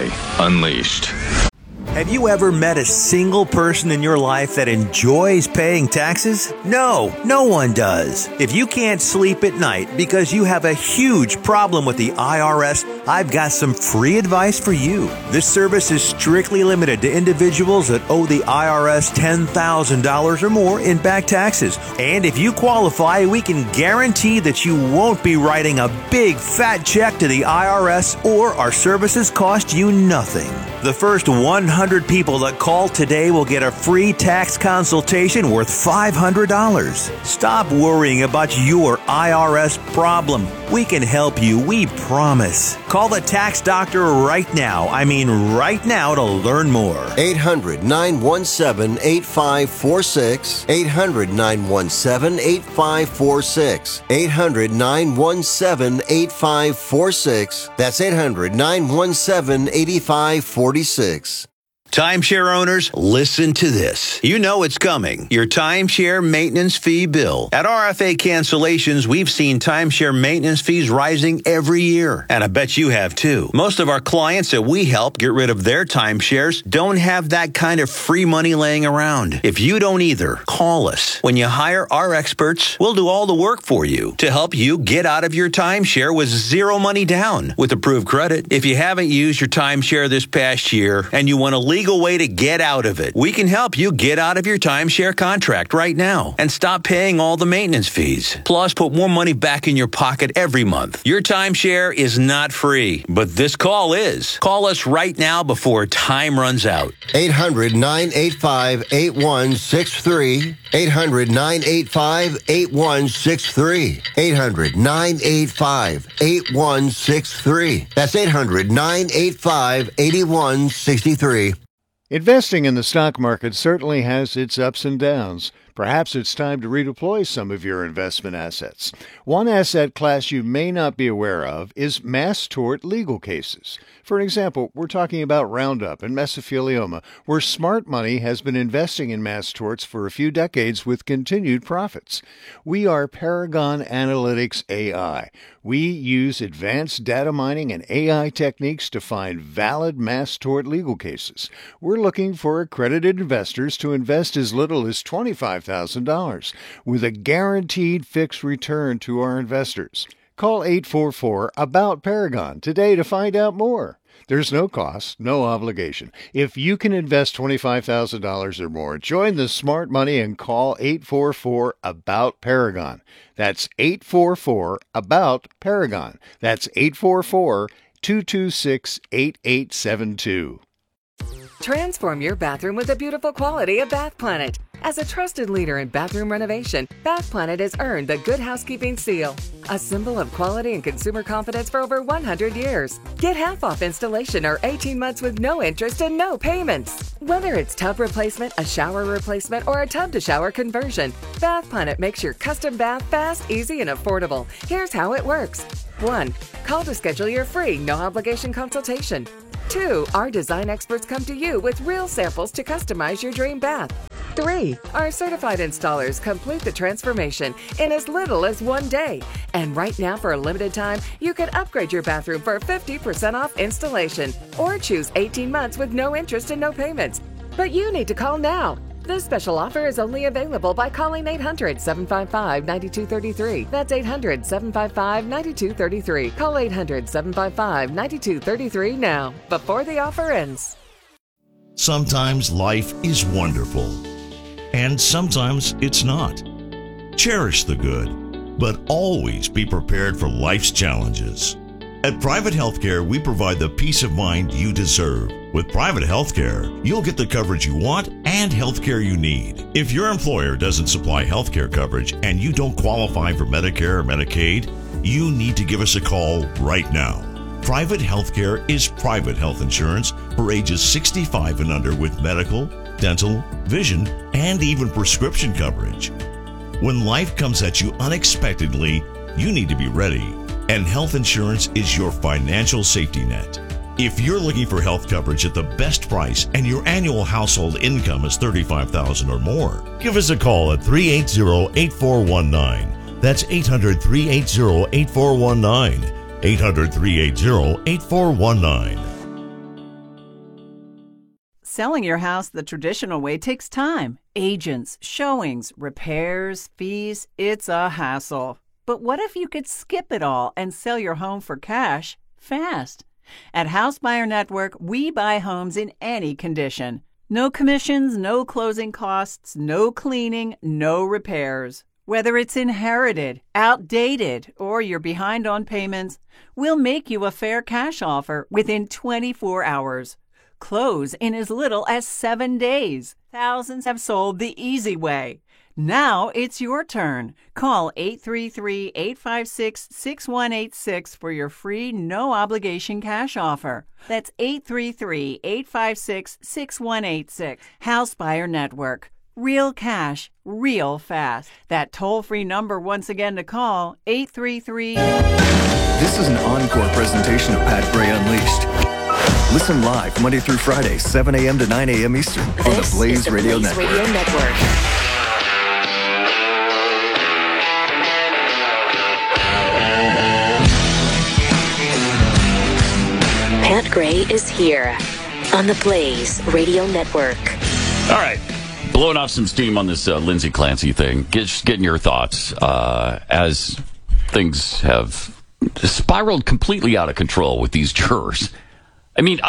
family unleashed. Have you ever met a single person in your life that enjoys paying taxes? No, no one does. If you can't sleep at night because you have a huge problem with the IRS, I've got some free advice for you. This service is strictly limited to individuals that owe the IRS $10,000 or more in back taxes. And if you qualify, we can guarantee that you won't be writing a big fat check to the IRS, or our services cost you nothing. The first 100 people that call today will get a free tax consultation worth $500. Stop worrying about your IRS problem. We can help you, we promise. Call the tax doctor right now. I mean right now, to learn more. 800-917-8546. 800-917-8546. 800-917-8546. That's 800-917-8546. Timeshare owners, listen to this. You know it's coming. Your timeshare maintenance fee bill. At RFA Cancellations, we've seen timeshare maintenance fees rising every year. And I bet you have too. Most of our clients that we help get rid of their timeshares don't have that kind of free money laying around. If you don't either, call us. When you hire our experts, we'll do all the work for you to help you get out of your timeshare with zero money down with approved credit. If you haven't used your timeshare this past year and you want to legal way to get out of it, we can help you get out of your timeshare contract right now and stop paying all the maintenance fees. Plus, put more money back in your pocket every month. Your timeshare is not free, but this call is. Call us right now before time runs out. 800-985-8163. 800-985-8163. 800-985-8163. That's 800-985-8163. Investing in the stock market certainly has its ups and downs. Perhaps it's time to redeploy some of your investment assets. One asset class you may not be aware of is mass tort legal cases. For example, we're talking about Roundup and mesothelioma, where smart money has been investing in mass torts for a few decades with continued profits. We are Paragon Analytics AI. We use advanced data mining and AI techniques to find valid mass tort legal cases. We're looking for accredited investors to invest as little as $25,000 with a guaranteed fixed return to our investors. Call 844-ABOUT-PARAGON today to find out more. There's no cost, no obligation. If you can invest $25,000 or more, join the smart money and call 844-ABOUT-PARAGON. That's 844-ABOUT-PARAGON. That's 844-226-8872. Transform your bathroom with the beautiful quality of Bath Planet. As a trusted leader in bathroom renovation, Bath Planet has earned the Good Housekeeping seal, a symbol of quality and consumer confidence for over 100 years. Get half off installation or 18 months with no interest and no payments. Whether it's tub replacement, a shower replacement, or a tub-to-shower conversion, Bath Planet makes your custom bath fast, easy, and affordable. Here's how it works. 1. Call to schedule your free, no-obligation consultation. 2. Our design experts come to you with real samples to customize your dream bath. 3. Our certified installers complete the transformation in as little as 1 day. And right now, for a limited time, you can upgrade your bathroom for 50% off installation or choose 18 months with no interest and no payments. But you need to call now. This special offer is only available by calling 800-755-9233. That's 800-755-9233. Call 800-755-9233 now, before the offer ends. Sometimes life is wonderful, and sometimes it's not. Cherish the good, but always be prepared for life's challenges. At Private Healthcare, we provide the peace of mind you deserve. With Private Healthcare, you'll get the coverage you want and healthcare you need. If your employer doesn't supply healthcare coverage and you don't qualify for Medicare or Medicaid, you need to give us a call right now. Private Healthcare is private health insurance for ages 65 and under with medical, dental, vision, and even prescription coverage. When life comes at you unexpectedly, you need to be ready. And health insurance is your financial safety net. If you're looking for health coverage at the best price and your annual household income is $35,000 or more, give us a call at 380-8419. That's 800-380-8419. 800-380-8419. Selling your house the traditional way takes time. Agents, showings, repairs, fees. It's a hassle. But what if you could skip it all and sell your home for cash fast? At House Buyer Network, we buy homes in any condition. No commissions, no closing costs, no cleaning, no repairs. Whether it's inherited, outdated, or you're behind on payments, we'll make you a fair cash offer within 24 hours. Close in as little as 7 days. Thousands have sold the easy way. Now it's your turn. Call 833-856-6186 for your free, no-obligation cash offer. That's 833-856-6186. House Buyer Network. Real cash, real fast. That toll-free number once again to call, 833... This is an encore presentation of Pat Gray Unleashed. Listen live Monday through Friday, 7 a.m. to 9 a.m. Eastern on the Blaze Radio Network. Pat Gray is here on the Blaze Radio Network. All right. Blowing off some steam on this Lindsay Clancy thing. Just getting your thoughts as things have spiraled completely out of control with these jurors. I mean,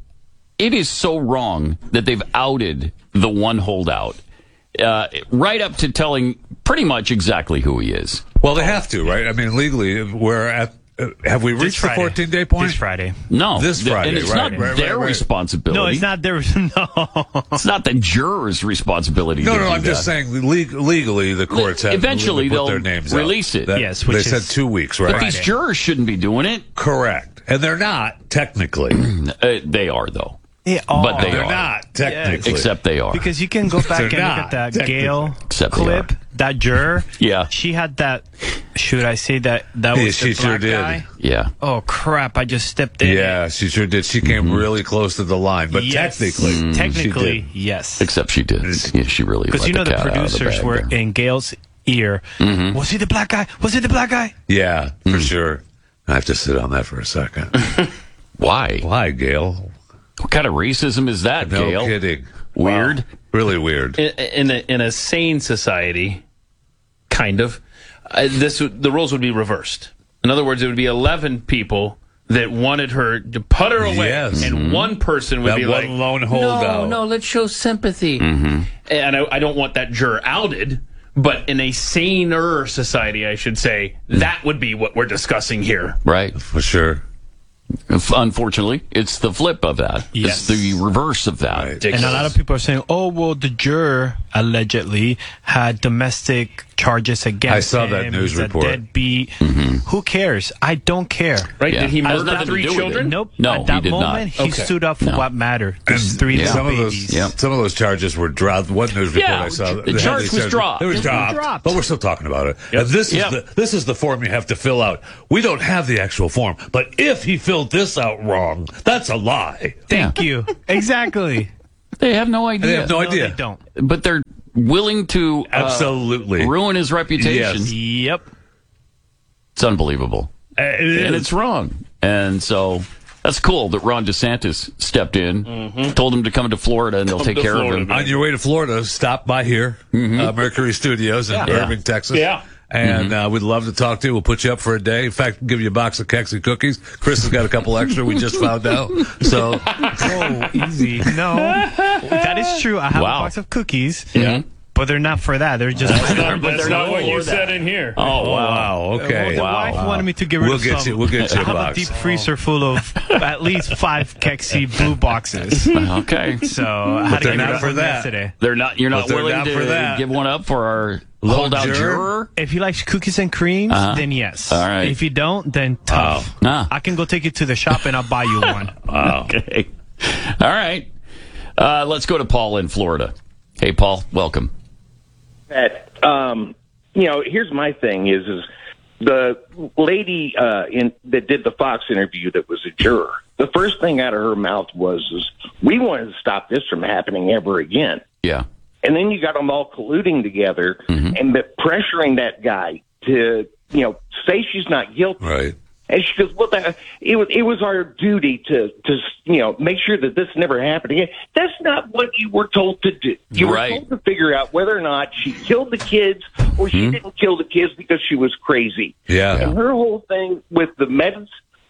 it is so wrong that they've outed the one holdout right up to telling pretty much exactly who he is. Well, they have to, right? I mean, legally, we're at. Have we reached the 14-day point? This Friday. No. This Friday, and it's not their responsibility. No, it's not their... No. It's not the jurors' responsibility No, to do I'm that. just saying, legally, the courts have eventually put they'll their names release out. it. Yes, They which said 2 weeks, right? But these jurors shouldn't be doing it. Correct. And they're not, technically. They are, though. They are. But They're not, technically. Except they are. Because you can go back and They're look not, at that Gail Except they clip, are. that juror. Yeah. She had that, should I say that was she the sure black did. guy? Yeah. Oh, crap, I just stepped in. Yeah, she sure did. She came really close to the line. But Yes. technically, Technically, she did. yes. Except she did. Yeah, she really Because let you know the the cat out of the producers bag were there. in Gail's ear. Was he the black guy? Was he the black guy? Yeah, for sure. I have to sit on that for a second. Why? Why, Gail? What kind of racism is that, No Gail? kidding. Weird. Wow. Really weird. In a sane society, kind of, the roles would be reversed. In other words, it would be 11 people that wanted her to put her away, Yes. and one person would That be one like, lone holdout. No, let's show sympathy. And I don't want that juror outed, but in a saner society, I should say, that would be what we're discussing here. Right. For sure. Unfortunately, it's the flip of that. Yes. It's the reverse of that. Right. And a lot of people are saying, oh, well, the juror allegedly had domestic charges against I saw that him. news He's report. A deadbeat. Who cares? I don't care. Right? Yeah. Did he Has murder nothing to 3 do with it. children? Nope. No, At that he did not. moment, he Okay. stood up for what mattered. Those 3 little Some of babies. those, some of those charges were dropped. One news report Yeah, I saw. the charge was dropped. It was It was dropped, but we're still talking about it. And this is the form you have to fill out. We don't have the actual form, but if he filled this out wrong, that's a lie. Thank you. Exactly. They have no idea. They have no No, idea. they don't. But they're willing to Absolutely ruin his reputation. Yes. Yep. It's unbelievable. It is. And it's wrong. And so that's cool that Ron DeSantis stepped in, told him to come to Florida, and they'll take care of him. On your way to Florida, stop by here, Mercury Studios in Irving, Texas. Yeah. And we'd love to talk to you. We'll put you up for a day. In fact, give you a box of Kexi cookies. Chris has got a couple extra. We just found out. So, Oh, easy. No. That is true. I have Wow. a box of cookies. Yeah. But they're not for that. They're just But they're not what you said in here. Oh, wow. Okay. Well, the wife wanted me to get rid We'll of get some. you. We'll get you a I have box. a deep freezer full of at least 5 Kexi blue boxes. Okay. So I had to they're get rid not of for one that. yesterday. You're not But they're willing not to for that. give one up for our Lone holdout juror? juror? If you like cookies and creams, then yes. All right. If you don't, then tough. Ah. I can go take you to the shop and I'll buy you one. Okay. All right. Let's go to Paul in Florida. Hey, Paul, welcome. Here's my thing is the lady that did the Fox interview that was a juror. The first thing out of her mouth was we wanted to stop this from happening ever again. Yeah. And then you got them all colluding together and pressuring that guy to, say she's not guilty. Right. And she goes, well, it was our duty to make sure that this never happened again. That's not what you were told to do. You were told to figure out whether or not she killed the kids or she didn't kill the kids because she was crazy. Yeah. And her whole thing with the meds,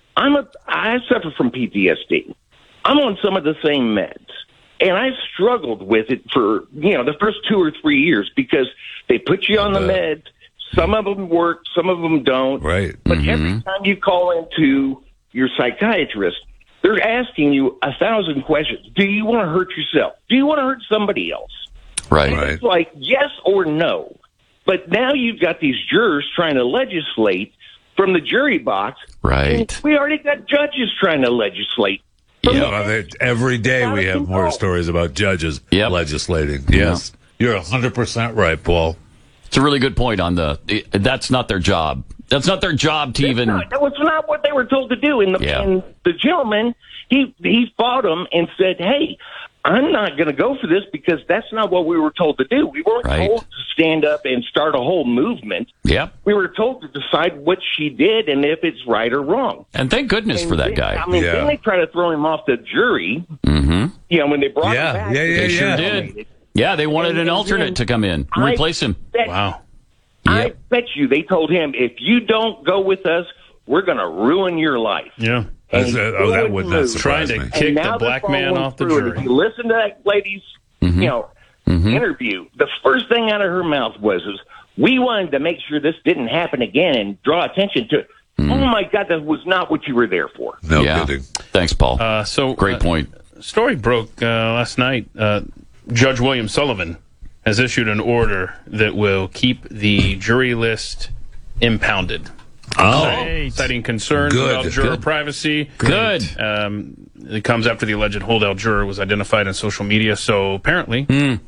I suffer from PTSD. I'm on some of the same meds. And I struggled with it for, the first 2 or 3 years because they put you on the meds. Some of them work, some of them don't. Right. But every time you call into your psychiatrist, they're asking you 1,000 questions. Do you want to hurt yourself? Do you want to hurt somebody else? Right. And it's like yes or no. But now you've got these jurors trying to legislate from the jury box. Right. And we already got judges trying to legislate. Every day we have more stories about judges legislating. Yes. You're 100% right, Paul. It's a really good point on that's not their job. That's not their job to even... That was not what they were told to do. And the gentleman, he fought him and said, hey, I'm not going to go for this because that's not what we were told to do. We weren't told to stand up and start a whole movement. Yep. We were told to decide what she did and if it's right or wrong. And thank goodness for that guy. I mean, then they try to throw him off the jury. Mm-hmm. When they brought him back. They sure did. Yeah, they wanted an alternate to come in, replace him. Wow. I bet you they told him, if you don't go with us, we're going to ruin your life. Yeah. That would not surprise trying me. to kick the black man off the jury. If you listen to that lady's, interview, the first thing out of her mouth was, we wanted to make sure this didn't happen again and draw attention to it. Oh, my God, that was not what you were there for. No kidding. Thanks, Paul. Great point. Story broke last night. Judge William Sullivan has issued an order that will keep the jury list impounded. Citing concerns about juror privacy. Good. It comes after the alleged holdout juror was identified on social media. So apparently,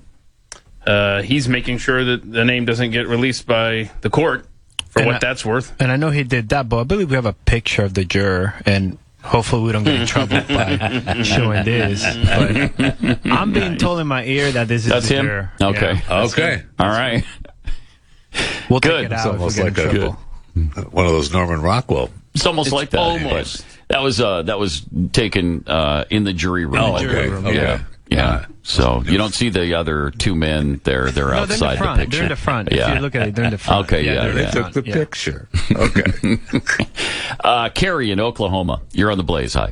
he's making sure that the name doesn't get released by the court for what that's worth. And I know he did that, but I believe we have a picture of the juror, and hopefully we don't get in trouble by showing this. But I'm being told in my ear that this is That's the him? juror. Okay. Yeah, Okay. All right. We'll Good. take it It's out almost if we get like in trouble. one of those Norman Rockwell. It's almost like that. Almost. That was taken in the jury room. Oh, okay. Okay. Yeah. So you don't see the other two men. They're outside the picture. They're in the front. Yeah. If you look at it, they're in the front. Okay. Yeah. They took the picture. Okay. Carrie in Oklahoma. You're on the Blaze. Hi.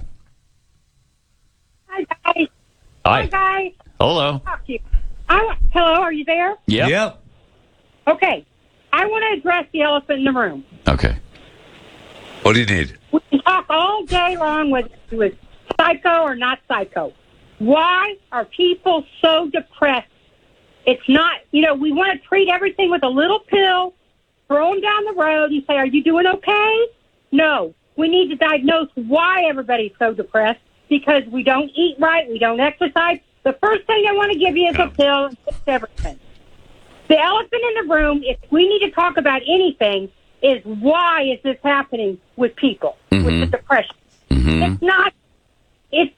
Hi, guys. Hi. Guys. Hello. Talk to you. Hello, are you there? Yep. Okay. I want to address the elephant in the room. Okay. What do you need? We can talk all day long with psycho or not psycho. Why are people so depressed? It's not, we want to treat everything with a little pill, throw them down the road and say, are you doing okay? No. We need to diagnose why everybody's so depressed, because we don't eat right, we don't exercise. The first thing I want to give you is a pill and fix everything. The elephant in the room, if we need to talk about anything, is why is this happening with people with the depression? It's not. It's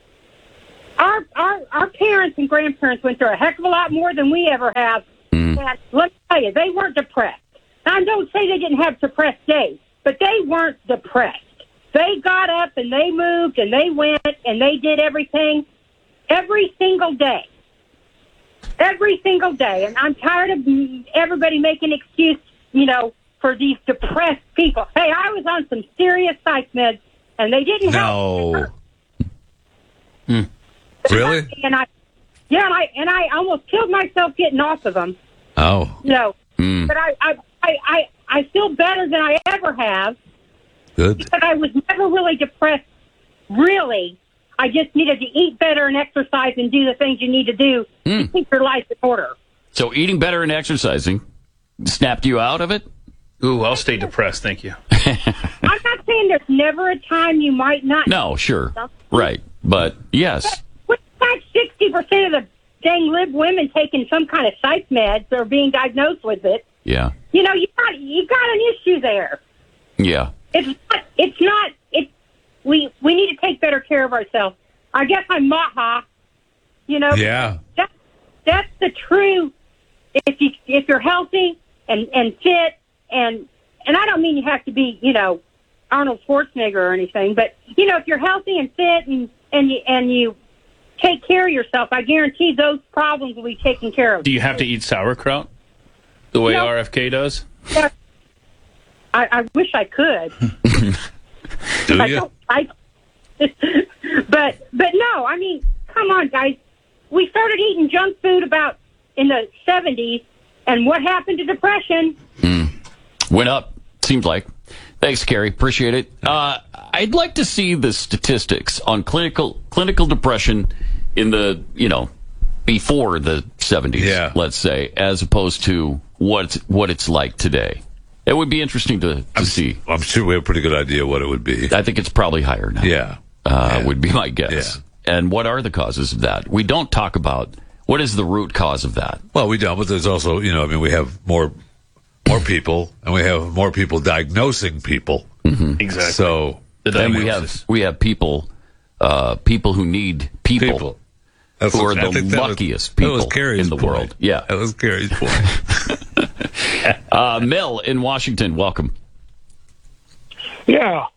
our parents and grandparents went through a heck of a lot more than we ever have. And let me tell you, they weren't depressed. Now, I don't say they didn't have depressed days, but they weren't depressed. They got up and they moved and they went and they did everything every single day. Every single day. And I'm tired of everybody making excuse, for these depressed people. Hey, I was on some serious psych meds and they didn't help. Really? And I almost killed myself getting off of them. Oh. But I feel better than I ever have. Good. Because I was never really depressed. Really. I just needed to eat better and exercise and do the things you need to do to keep your life in order. So eating better and exercising snapped you out of it? Ooh, I'll stay depressed, thank you. I'm not saying there's never a time you might not. No, sure. Right. But, yes. But 60% of the dang lib women taking some kind of psych meds or being diagnosed with it. Yeah. You got an issue there. Yeah. We need to take better care of ourselves. I guess I'm Maha, Yeah. That's the true. If you're healthy and fit and I don't mean you have to be, Arnold Schwarzenegger or anything, but you know, if you're healthy and fit and you take care of yourself, I guarantee those problems will be taken care of. Do you have to eat sauerkraut the way RFK does? I wish I could. Do you? But no, I mean, come on, guys. We started eating junk food about in the 70s, and what happened to depression? Went up, seems like. Thanks, Carrie. Appreciate it. I'd like to see the statistics on clinical depression in the, before the 70s, let's say, as opposed to what it's like today. It would be interesting to see. I'm sure we have a pretty good idea what it would be. I think it's probably higher now. Yeah. Would be my guess. Yeah. And what are the causes of that? We don't talk about what is the root cause of that. Well, we don't, but there's also, we have more people, and we have more people diagnosing people. Mm-hmm. Exactly. So, and we have people who need people. Who are the luckiest people in the world. Yeah. That was Carrie's point. Mel in Washington, welcome. Yeah.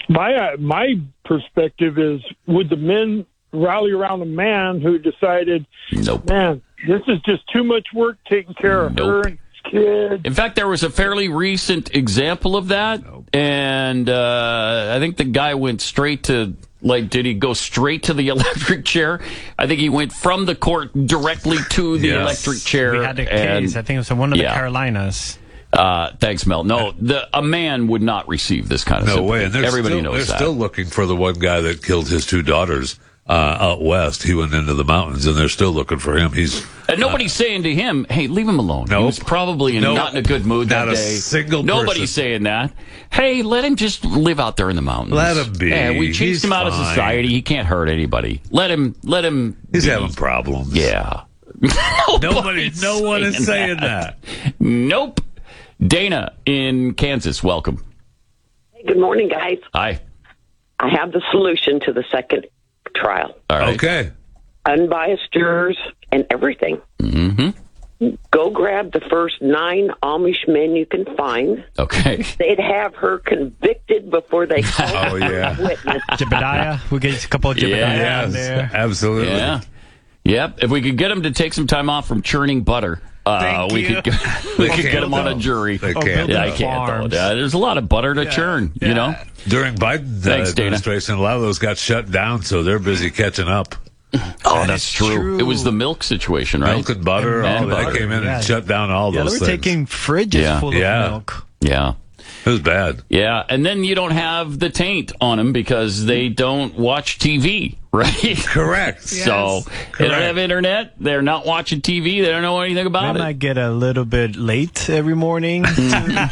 My perspective is, would the men rally around a man who decided, man, this is just too much work taking care of her and his kid? In fact, there was a fairly recent example of that, and I think the guy went straight to, did he go straight to the electric chair? I think he went from the court directly to the electric chair. We had a case, I think it was in one of the Carolinas. Thanks, Mel. No, a man would not receive this kind of sympathy. No way. And everybody knows they're that. still looking for the one guy that killed his two daughters out west. He went into the mountains, and they're still looking for him. And nobody's saying to him, hey, leave him alone. He was probably not in a good mood that day. Not a single Nobody's saying that. Hey, let him just live out there in the mountains. Let him be. Yeah, we chased him out of society. He can't hurt anybody. Let him He's having problems. Yeah. No one is saying that. Nope. Dana in Kansas, welcome. Hey, good morning, guys. Hi. I have the solution to the second trial. All right. Okay. Unbiased jurors and everything. Mm-hmm. Go grab the first 9 Amish men you can find. Okay. They'd have her convicted before they called witness. Jebediah. We'll get a couple of Jebediah in there. Absolutely. Yeah. Yep. If we could get him to take some time off from churning butter, we could get him on a jury. They can't. Yeah, I can't. There's a lot of butter to churn, During Biden's administration, a lot of those got shut down, so they're busy catching up. Oh, that's true. It was the milk situation, right? Milk and butter. They came in and shut down all those things. They were taking fridges full of milk. Yeah. It was bad. Yeah, and then you don't have the taint on them because they don't watch TV, right? Correct. So they don't have internet. They're not watching TV. They don't know anything about it. I might get a little bit late every morning to the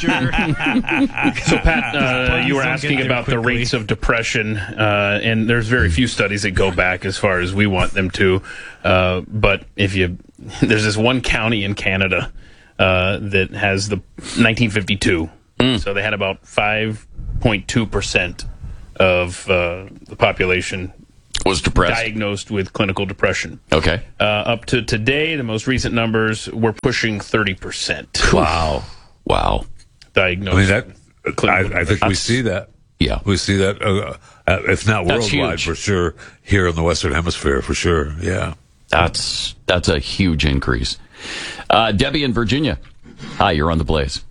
jury. So, Pat, you were asking about the rates of depression, and there's very few studies that go back as far as we want them to. But there's this one county in Canada that has the 1952. So they had about 5.2% of the population was depressed, diagnosed with clinical depression. Okay. Up to today, the most recent numbers were pushing 30%. Wow. Diagnosed. I think we see that. Yeah. We see that, if not worldwide, for sure, here in the Western Hemisphere, for sure. Yeah. That's a huge increase. Debbie in Virginia. Hi, you're on the Blaze.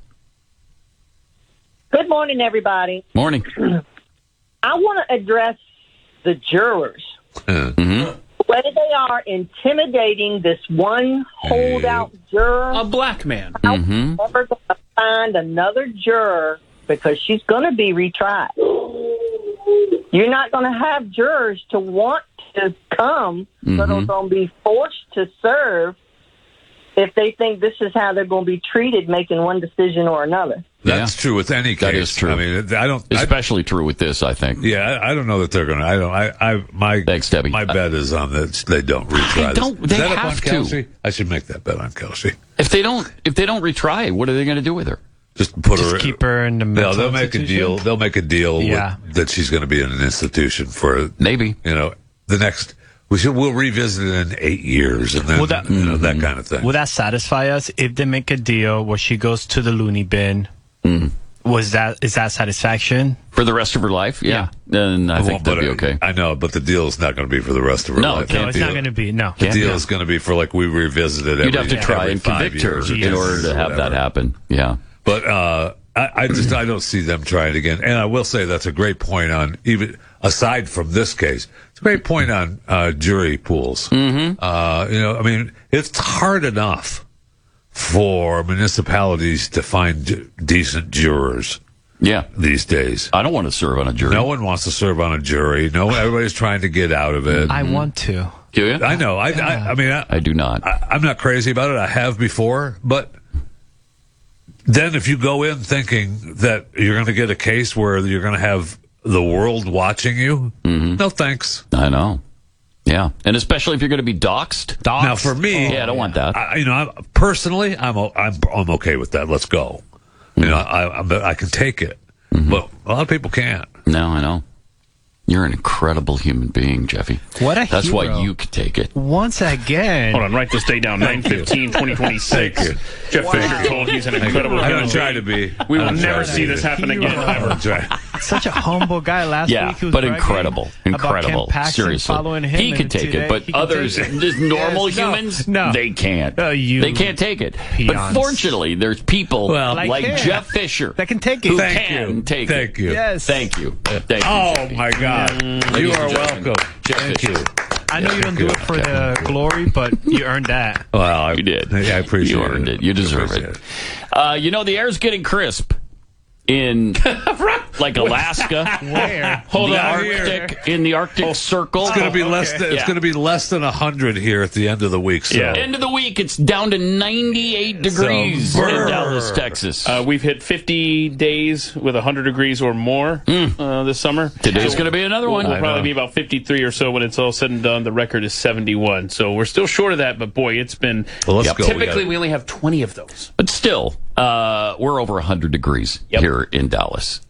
Good morning, everybody. Morning. I want to address the jurors. Mm-hmm. Whether they are intimidating this one holdout juror. A black man. I'm never going to find another juror because she's going to be retried. You're not going to have jurors to want to come, but are going to be forced to serve if they think this is how they're going to be treated, making one decision or another. That's true with any case. That is true. I mean, especially true with this, I think. Yeah, I don't know that they're going to. Thanks, Debbie. My bet is on that they don't retry this. They is that have up on to. Kelsey? I should make that bet on Kelsey. If they don't retry it, what are they going to do with her? Just keep her in the mental they'll make a deal. They'll make a deal that she's going to be in an institution for maybe the next. We'll revisit it in 8 years, and then that kind of thing. Will that satisfy us if they make a deal where she goes to the loony bin? is that satisfaction? For the rest of her life? Yeah. Then I think that'd be okay. I know, but the deal is not going to be for the rest of her life. No, it's not going to be. No. The deal is going to be for we revisit it You'd have to try and convict her in order to have that happen. Yeah. But I don't see them trying it again. And I will say that's a great point on, even aside from this case, it's a great point on jury pools. Mm-hmm. It's hard enough for municipalities to find decent jurors. Yeah. These days. I don't want to serve on a jury. No one wants to serve on a jury. Everybody's trying to get out of it. I want to. Do you? I know. I do not. I'm not crazy about it. I have before, but then if you go in thinking that you're going to get a case where you're going to have the world watching you, no thanks. I know. Yeah, and especially if you're going to be doxxed. Now, for me, I don't want that. Personally, I'm okay with that. Let's go. I can take it, but a lot of people can't. No, I know. You're an incredible human being, Jeffy. What a That's hero. Why you could take it. Once again. Hold on, write this date down. 9/15/2026. Jeff Fisher told he's an incredible human being. I'm trying to be. We will never see this happen again, ever. Such a humble guy. Last week he was but incredible. About Ken Paxton Seriously. following him, he could take it, but others, just normal humans, they can't. They can't take it. Peons. But fortunately, there's people like Jeff Fisher that can take it. Who can take it. Thank you. Yes. Thank you. Thank you. Oh, my God. You are welcome. Thank you. I know you don't do it for the glory, but you earned that. Well, you did. I appreciate it. You earned it. You deserve it. The air's getting crisp in Alaska. Where? In the Arctic Circle. It's going to be less. It's going to be less than 100 here at the end of the week. So. End of the week, it's down to 98 degrees in Dallas, Texas. We've hit 50 days with 100 degrees or more this summer. Today's going to be another one. We'll probably be about 53 or so when it's all said and done. The record is 71. So we're still short of that, but boy, it's been. Well, let's go. Typically, we only have 20 of those. But still, we're over 100 degrees here in Dallas.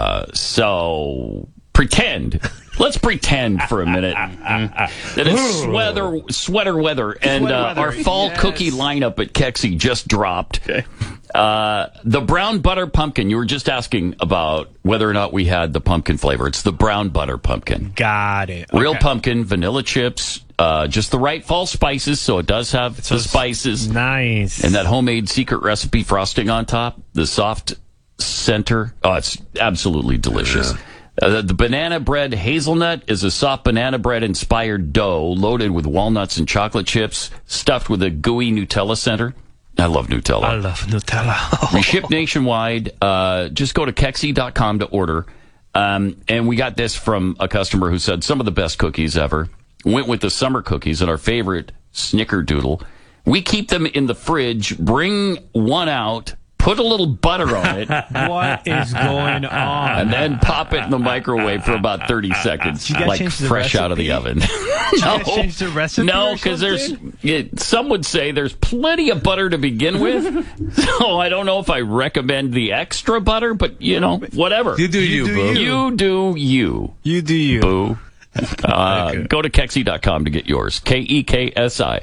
So pretend. Let's pretend for a minute that it's sweater weather, and our fall cookie lineup at Kexi just dropped. Okay. The brown butter pumpkin. You were just asking about whether or not we had the pumpkin flavor. It's the brown butter pumpkin. Got it. Real pumpkin, vanilla chips, just the right fall spices, so it does have the spices. Nice. And that homemade secret recipe frosting on top, the soft center. Oh, it's absolutely delicious. Yeah. The banana bread hazelnut is a soft banana bread inspired dough loaded with walnuts and chocolate chips, stuffed with a gooey Nutella center. I love Nutella. I love Nutella. We ship nationwide. Just go to Kexi.com to order. And we got this from a customer who said some of the best cookies ever. Went with the summer cookies and our favorite Snickerdoodle. We keep them in the fridge, bring one out, put a little butter on it. What is going on? And then pop it in the microwave for about 30 seconds, like fresh out of the oven. Did you guys change the recipe? No, because some would say there's plenty of butter to begin with. So I don't know if I recommend the extra butter, but, whatever. You do you, boo. You do you. You do you. Boo. Go to Kexi.com to get yours. KEKSI.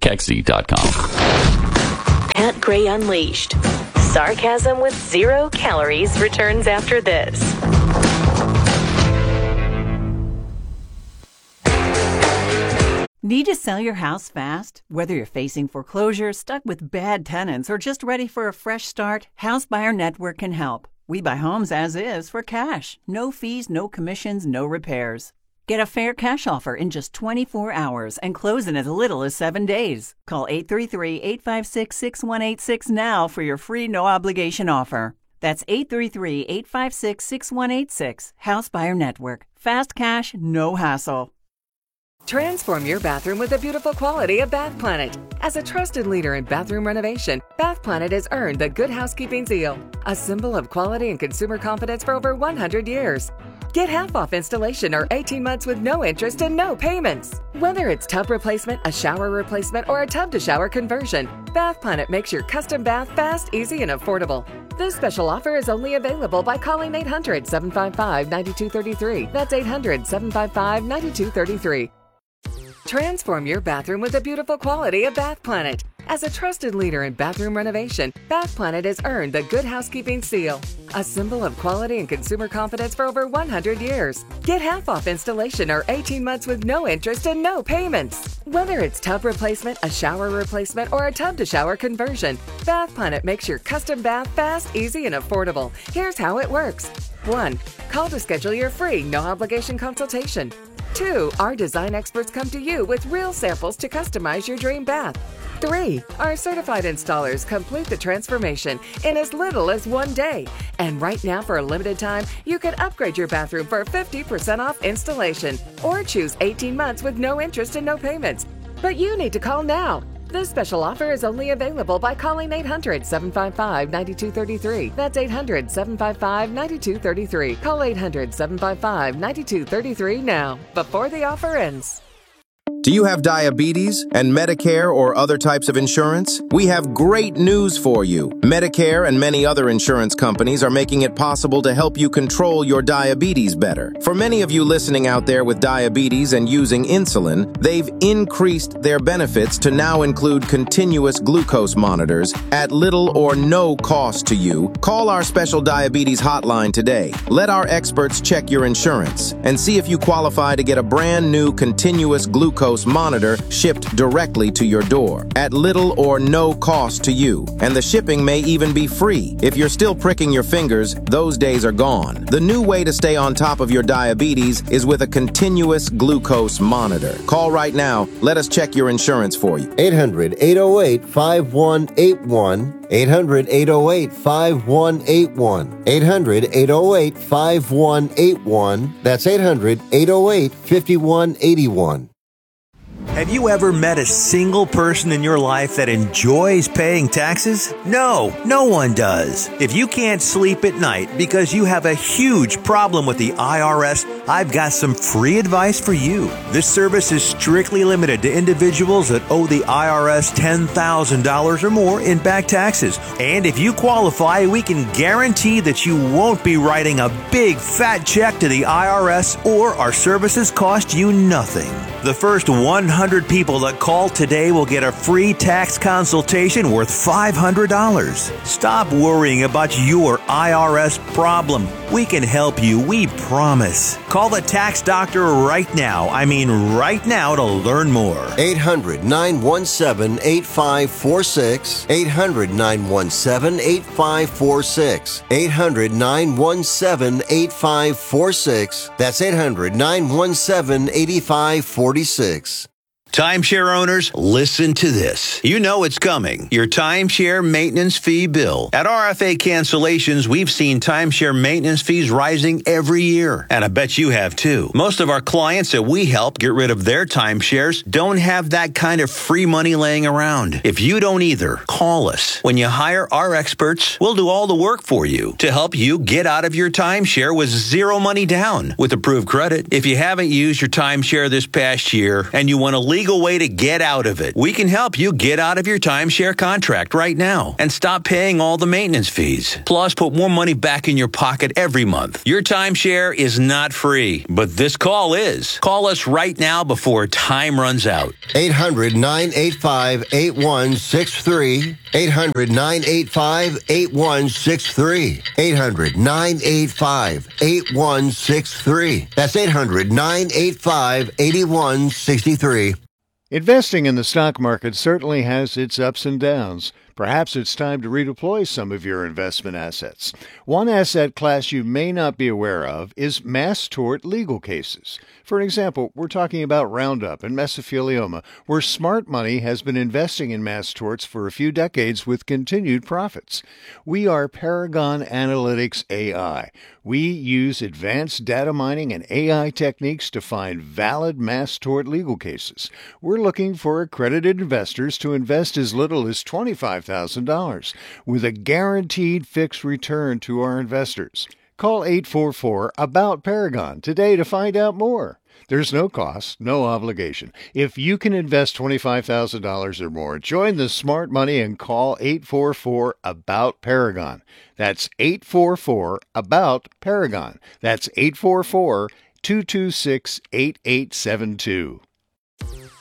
Kexi.com. Pat Gray Unleashed. Sarcasm with 0 calories returns after this. Need to sell your house fast? Whether you're facing foreclosure, stuck with bad tenants, or just ready for a fresh start, House Buyer Network can help. We buy homes as is for cash. No fees, no commissions, no repairs. Get a fair cash offer in just 24 hours and close in as little as 7 days. Call 833-856-6186 now for your free no-obligation offer. That's 833-856-6186. House Buyer Network. Fast cash, no hassle. Transform your bathroom with the beautiful quality of Bath Planet. As a trusted leader in bathroom renovation, Bath Planet has earned the Good Housekeeping seal, a symbol of quality and consumer confidence for over 100 years. Get half off installation or 18 months with no interest and no payments. Whether it's tub replacement, a shower replacement, or a tub-to-shower conversion, Bath Planet makes your custom bath fast, easy, and affordable. This special offer is only available by calling 800-755-9233. That's 800-755-9233. Transform your bathroom with the beautiful quality of Bath Planet. As a trusted leader in bathroom renovation, Bath Planet has earned the Good Housekeeping seal, a symbol of quality and consumer confidence for over 100 years. Get half off installation or 18 months with no interest and no payments. Whether it's tub replacement, a shower replacement, or a tub-to-shower conversion, Bath Planet makes your custom bath fast, easy, and affordable. Here's how it works. 1. Call to schedule your free, no-obligation consultation. 2. Our design experts come to you with real samples to customize your dream bath. 3. Our certified installers complete the transformation in as little as 1 day. And right now, for a limited time, you can upgrade your bathroom for 50% off installation or choose 18 months with no interest and no payments. But you need to call now. This special offer is only available by calling 800-755-9233. That's 800-755-9233. Call 800-755-9233 now, before the offer ends. Do you have diabetes and Medicare or other types of insurance? We have great news for you. Medicare and many other insurance companies are making it possible to help you control your diabetes better. For many of you listening out there with diabetes and using insulin, they've increased their benefits to now include continuous glucose monitors at little or no cost to you. Call our special diabetes hotline today. Let our experts check your insurance and see if you qualify to get a brand new continuous glucose monitor shipped directly to your door at little or no cost to you. And the shipping may even be free. If you're still pricking your fingers, those days are gone. The new way to stay on top of your diabetes is with a continuous glucose monitor. Call right now. Let us check your insurance for you. 800-808-5181. 800-808-5181. 800-808-5181. That's 800-808-5181. Have you ever met a single person in your life that enjoys paying taxes? No, no one does. If you can't sleep at night because you have a huge problem with the IRS, I've got some free advice for you. This service is strictly limited to individuals that owe the IRS $10,000 or more in back taxes. And if you qualify, we can guarantee that you won't be writing a big fat check to the IRS, or our services cost you nothing. The first 100 people that call today will get a free tax consultation worth $500. Stop worrying about your IRS problem. We can help you, we promise. Call the tax doctor right now. I mean right now, to learn more. 800-917-8546. 800-917-8546. 800-917-8546. That's 800-917-8546. Timeshare owners, listen to this. You know it's coming. Your timeshare maintenance fee bill. At RFA Cancellations, we've seen timeshare maintenance fees rising every year. And I bet you have too. Most of our clients that we help get rid of their timeshares don't have that kind of free money laying around. If you don't either, call us. When you hire our experts, we'll do all the work for you to help you get out of your timeshare with zero money down with approved credit. If you haven't used your timeshare this past year and you want to legal way to get out of it, we can help you get out of your timeshare contract right now and stop paying all the maintenance fees. Plus, put more money back in your pocket every month. Your timeshare is not free, but this call is. Call us right now before time runs out. 800-985-8163. 800-985-8163. 800-985-8163. That's 800-985-8163. Investing in the stock market certainly has its ups and downs. Perhaps it's time to redeploy some of your investment assets. One asset class you may not be aware of is mass tort legal cases. For example, we're talking about Roundup and mesothelioma, where smart money has been investing in mass torts for a few decades with continued profits. We are Paragon Analytics AI. We use advanced data mining and AI techniques to find valid mass tort legal cases. We're looking for accredited investors to invest as little as $25,000 with a guaranteed fixed return to our investors. Call 844-ABOUT-PARAGON today to find out more. There's no cost, no obligation. If you can invest $25,000 or more, join the smart money and call 844-ABOUT-PARAGON. That's 844-ABOUT-PARAGON. That's 844-226-8872.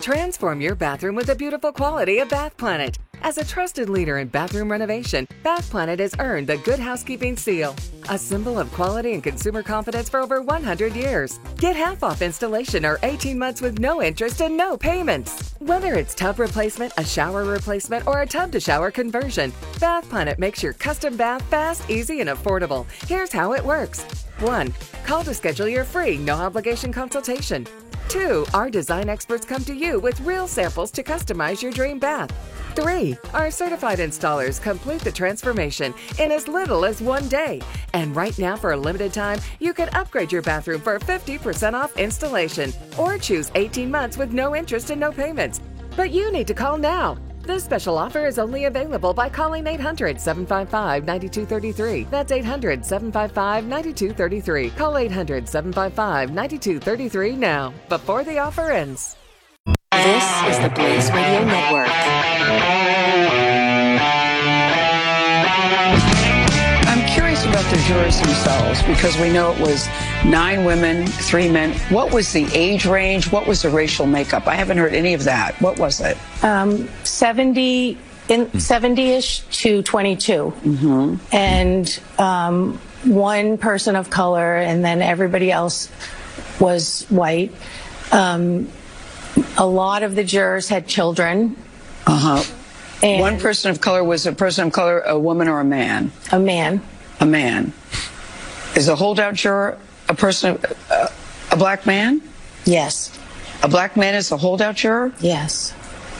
Transform your bathroom with the beautiful quality of Bath Planet. As a trusted leader in bathroom renovation, Bath Planet has earned the Good Housekeeping seal, a symbol of quality and consumer confidence for over 100 years. Get half off installation or 18 months with no interest and no payments. Whether it's tub replacement, a shower replacement, or a tub-to-shower conversion, Bath Planet makes your custom bath fast, easy, and affordable. Here's how it works. 1. Call to schedule your free, no-obligation consultation. 2. Our design experts come to you with real samples to customize your dream bath. 3. Our certified installers complete the transformation in as little as 1 day. And right now, for a limited time, you can upgrade your bathroom for 50% off installation or choose 18 months with no interest and no payments. But you need to call now. This special offer is only available by calling 800-755-9233. That's 800-755-9233. Call 800-755-9233 now, before the offer ends. This is the Blaze Radio Network. I'm curious about the jurors themselves because we know it was 9 women, 3 men. What was the age range? What was the racial makeup? I haven't heard any of that. What was it? 70-ish to 22. Mm-hmm. And one person of color, and then everybody else was white. A lot of the jurors had children. Uh-huh. One person of color was a person of color, a woman or a man? A man. A man. Is a holdout juror a person, a black man? Yes. A black man is a holdout juror? Yes.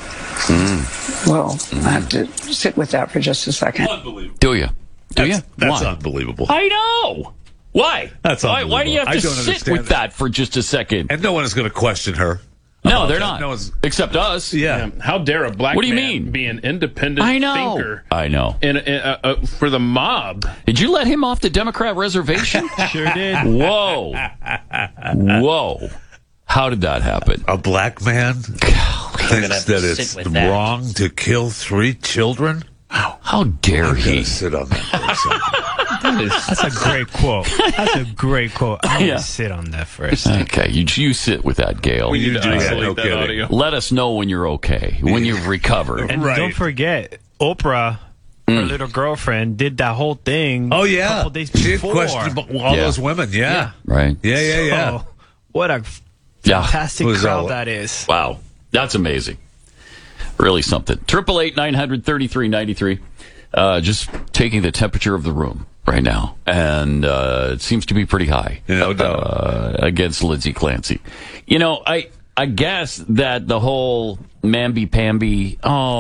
Well, I have to sit with that for just a second. Unbelievable. Do you? That's Why? unbelievable. I know. Why? That's unbelievable. Why do you have I to don't sit understand with that for just a second? And no one is going to question her. No, they're not. No one's, except us. Yeah. How dare a black What do you man mean? be an independent I know. thinker? I know. For the mob. Did you let him off the Democrat reservation? Sure did. Whoa. Whoa. How did that happen? A black man thinks that it's wrong to kill 3 children? How dare he? Sit on that person. That's a great quote. That's a great quote. I'm going Yeah. to sit on that for a second. Okay, you sit with that, Gail. We need to do that, isolate no that kidding. audio. Let us know when you're okay, when you've recovered. And don't forget, Oprah, her little girlfriend, did that whole thing Oh, yeah. a couple days She before. questioned all Yeah. those women, yeah. Right? Yeah. So, what a Yeah. fantastic It was crowd all- that is. Wow. That's amazing. Really something. 888-900-3393. Just taking the temperature of the room right now. And it seems to be pretty high. No doubt. Against Lindsay Clancy. You know, I guess that the whole mamby-pamby,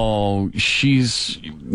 she's,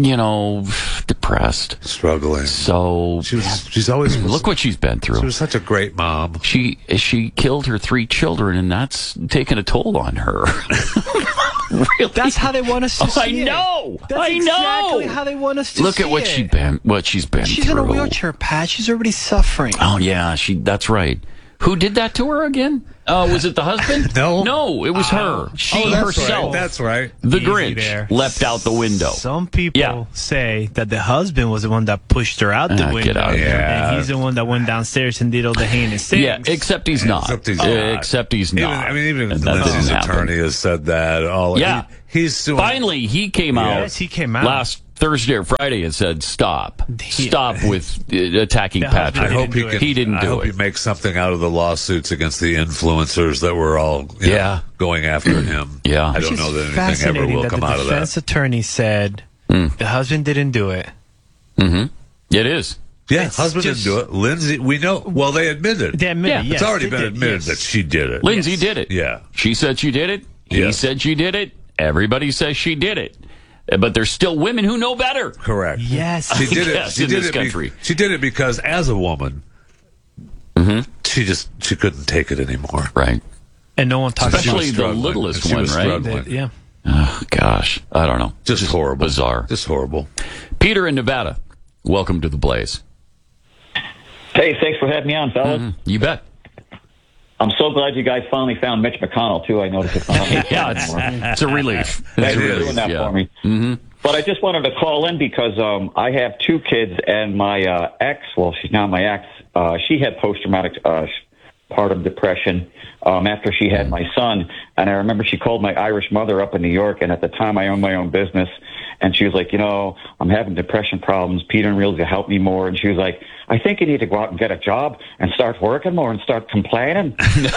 depressed. Struggling. So She's always... look what she's been through. She was such a great mom. She killed her 3 children, and that's taken a toll on her. Really? That's how they want us to see I know. it. That's I exactly know. how they want us to Look see at what it. she's been She's through. in a wheelchair, Pat. She's already suffering. Oh yeah, that's right. Who did that to her again? Was it the husband? No, it was her. She that's herself. Right. That's right. The Easy Grinch there. leapt out the window. Some people Yeah. say that the husband was the one that pushed her out the window. Get out of here. And he's the one that went downstairs and did all the heinous things. Yeah, except he's not. Except he's not. Even And that Lindsay's doesn't happen. attorney has said that. Yeah. He's suing. Finally, he came out. Yes, he came out. Last Thursday or Friday and said, "Stop with attacking Patrick." I hope He didn't I do hope it. he makes something out of the lawsuits against the influencers that were all you know, going after him. Yeah. I don't Which know is that anything ever fascinating will that come the out of defense that. attorney said the husband didn't do it. Mm-hmm. It is. Yeah, It's husband just- didn't do it. Lindsay, we know. Well, they admitted. They admitted, It's yes, already they been did, admitted yes. that she did it. Lindsay did it. Yeah. She said she did it. He Yes. said she did it. Everybody says she did it. But there's still women who know better. Correct. Yes. She did it. Yes, She in did this it. country. She did it because, as a woman, she couldn't take it anymore. Right. And no one talks Especially about the littlest She one, was right? struggling. Yeah. Oh, gosh. I don't know. Just horrible. Bizarre. Just horrible. Peter in Nevada, welcome to the Blaze. Hey, thanks for having me on, fellas. You bet. I'm so glad you guys finally found Mitch McConnell, too. I noticed it's not on the Yeah, it's a relief. It's Thanks a for relief. doing that Yeah. for me. Mm-hmm. But I just wanted to call in because I have 2 kids, and my ex, well, she's now my ex, she had post-traumatic postpartum depression after she had my son. And I remember she called my Irish mother up in New York, and at the time I owned my own business. And she was like, I'm having depression problems. Peter and Reel's to help me more. And she was like, I think you need to go out and get a job and start working more and start complaining.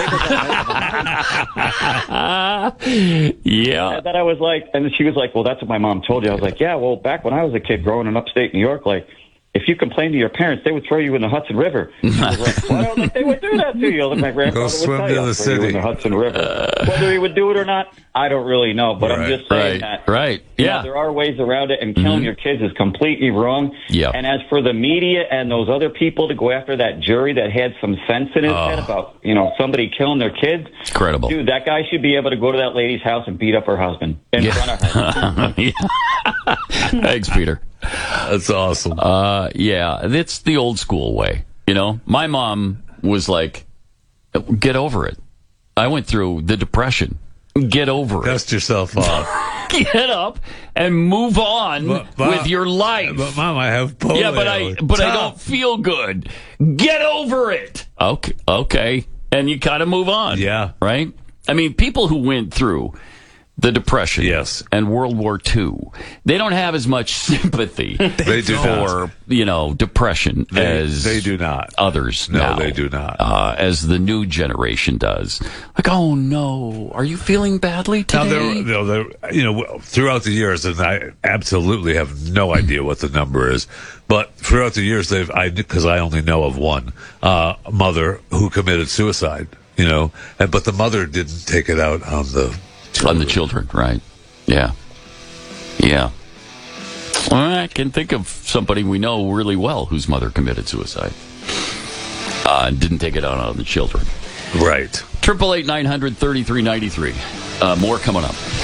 Yeah. And then I was like, and she was like, well, that's what my mom told you. I was like, yeah, well, back when I was a kid growing in upstate New York, like, if you complained to your parents, they would throw you in the Hudson River. She was like, well, I don't think they would do that to you. My grandfather would swim tell to you, the I'll throw you city. in the Hudson River. Whether he would do it or not, I don't really know. But I'm just saying that. Right. Yeah. There are ways around it, and killing your kids is completely wrong. Yeah. And as for the media and those other people to go after that jury that had some sense in his head about, somebody killing their kids. It's incredible. Dude, that guy should be able to go to that lady's house and beat up her husband in front of her. Thanks, Peter. That's awesome. Yeah, it's the old school way. My mom was like, get over it. I went through the depression. Get over it. Dust yourself off. Get up and move on with your life. But Mom, I have polio. Yeah, but I don't feel good. Get over it. Okay. And you kind of move on. Yeah. Right? I mean, people who went through the Depression and World War II, they don't have as much sympathy They do for, depression as they do not. Others No, now, they do not. as the new generation does. Like, oh no, are you feeling badly today? Now, throughout the years, and I absolutely have no idea what the number is, but throughout the years, because I only know of one mother who committed suicide, but the mother didn't take it out on the children, right? Yeah. Well, I can think of somebody we know really well whose mother committed suicide and didn't take it out on the children. Right. 888-900-3393. More coming up.